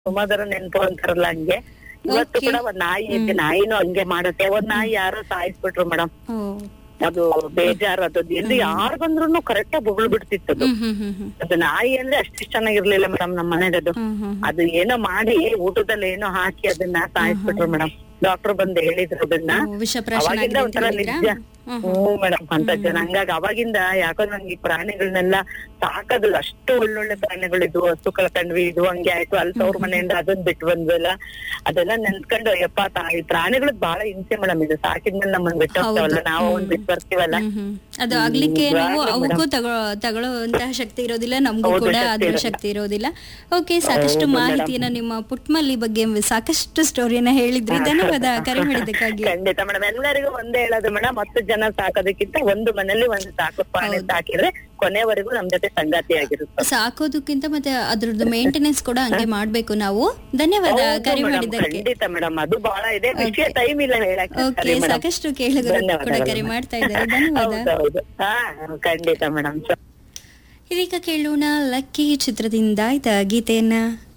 ಸುಮಾರು ನೆನ್ಪು ಅಂತಾರಲ್ಲ ಹಂಗೆ ಇವತ್ತು Okay. ಕೂಡ ಒಂದ್ ನಾಯಿ ಐತೆ, ನಾಯಿನೂ ಹಂಗೆ ಮಾಡುತ್ತೆ. ಒಂದ್ ನಾಯಿ ಯಾರೋ ಸಾಯಿಸ್ಬಿಟ್ರು ಮೇಡಮ್. ಓ. ಅದು ಬೇಜಾರು, ಅದು ಎಲ್ಲಿ ಯಾರು ಬಂದ್ರು ಕರೆಕ್ಟ್ ಆಗಿ ಬೊಗಳು ಬಿಡ್ತಿತ್ತು ಅದು. ಅದು ನಾಯಿ ಅಂದ್ರೆ ಅಷ್ಟು ಚೆನ್ನಾಗಿರ್ಲಿಲ್ಲ ಮೇಡಮ್ ನಮ್ಮ ಮನೇಲದು. ಅದು ಏನೋ ಮಾಡಿ ಊಟದಲ್ಲಿ ಏನೋ ಹಾಕಿ ಅದನ್ನ ಸಾಯಿಸ್ಬಿಟ್ರು ಮೇಡಮ್. ಡಾಕ್ಟರ್ ಬಂದು ಹೇಳಿದ್ರು ಅದನ್ನ. ವಿಷಪ್ರಾಶನ ಅವಾಗಿಂದ ಆಗಿದೆ ಒಂಥರ ಅಂತ ನಿಜ. ಹೇಳಿದ್ರಾ? ಮೇಡಮ್ ಅಂತ ಜನ ಹಂಗಾಗಿ ಅವಾಗಿಂದ ಯಾಕೋ ನಂಗೆ ಈ ಪ್ರಾಣಿಗಳನ್ನೆಲ್ಲ ಸಾಕೋದು ಅಷ್ಟು ಒಳ್ಳೊಳ್ಳೆ ಪ್ರಾಣಿಗಳಿದ್ವು. ಹಸು ಕಳ್ಕೊಂಡ್ವಿ, ಇದು ಹಂಗೆ ಆಯ್ತು, ಅಲ್ಲಿ ತವ್ರ ಮನೆಯಿಂದ ಅದನ್ನ ಬಿಟ್ಟು ಬಂದ್ವಲ್ಲ, ಅದೆಲ್ಲ ನೆನ್ಸ್ಕೊಂಡು ಯಪ್ಪ ಈ ಪ್ರಾಣಿಗಳಿಗೆ ಬಹಳ ಹಿಂಸೆ ಮೇಡಮ್. ಇದು ಸಾಕಿದ್ಮೇಲೆ ನಮ್ಮನ್ನ ಬಿಟ್ಟು ಹೋಗ್ತಾವಲ್ಲ, ನಾವು ಅವ್ನ್ ಬಿಟ್ಟು ಬರ್ತೀವಲ್ಲ. ಅದು ಆಗ್ಲಿಕ್ಕೆ ನಾವು ನಿಜವಾಗ್ಲೂ ಅವಕ್ಕೂ madam. ತಗೊಳ್ಳುವಂತಹ ಶಕ್ತಿ ಇರೋದಿಲ್ಲ, ನಮಗೂ ಹೌದು, ಕೂಡ ಶಕ್ತಿ ಅದ್ರ ಇರಲ್ಲ. ಶಕ್ತಿ ಇರೋದಿಲ್ಲ. ಓಕೆ, ಸಾಕಷ್ಟು ಹೌದು ಮಾಹಿತಿಯನ್ನ ನಿಮ್ಮ ಪುಟ್ಮಲ್ಲಿ ಬಗ್ಗೆ ಸಾಕಷ್ಟು ಸ್ಟೋರಿಯನ್ನ ಹೇಳಿದ್ರಿ. ಧನ್ಯವಾದ ಕರೆ ಮಾಡಿದ್ದಕ್ಕಾಗಿ. ಖಂಡಿತ ಮೇಡಮ್, ಎಲ್ಲರಿಗೂ ಒಂದೇ ಹೇಳೋದು ಮೇಡಮ್, 10 ಜನ ಸಾಕೋದಕ್ಕಿಂತ ಒಂದು ಮನೇಲಿ ಒಂದು ಸಾಕು ಪ್ರಾಣಿ ಸಾಕಿದ್ರೆ ಕೊನೆವರೆಗೂ ನಮ್ ಜೊತೆ ಸಂಗಾತಿ ಆಗಿರುತ್ತೆ. ಸಾಕೋದಕ್ಕಿಂತ ಮತ್ತೆ ಅದ್ರದ್ದು ಮೇಂಟೆನೆನ್ಸ್ ಕೂಡ ಹಂಗೆ ಮಾಡ್ಬೇಕು ನಾವು. ಧನ್ಯವಾದ ಹೌದು ಕರೆ madam, ಮಾಡಿದ್ದಕ್ಕೆ. ಖಂಡಿತ ಮೇಡಮ್, ಅದು ಬಹಳ ಇದೆ ವಿಷಯ, ಟೈಮ್ ಇಲ್ಲ ಹೇಳಕ್ಕೆ. ಓಕೆ, ಸರಿ madam. ಸಾಕಷ್ಟು ಕೇಳುಗರು ಕೂಡ ಧನ್ಯವಾದಗಳು ಕರೆ madam. ಮಾಡ್ತಾ ಇದ್ದಾರೆ. ಧನ್ಯವಾದ. ಹೌದು ಹಾ ಖಂಡಿತ ಮೇಡಮ್. ಇದೀಗ ಕೇಳೋಣ ಲಕ್ಕಿ ಚಿತ್ರದಿಂದ ಇದ್ದ ಗೀತೆಯನ್ನ.